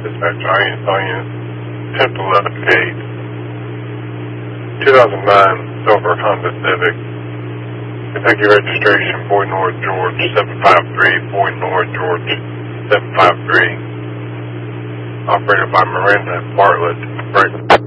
Dispatch Audience, 10-11-8, 2009 silver Honda Civic. Kentucky registration, Boyd North, George, 753, Boyd North, George, 753. Operated by Miranda Bartlett.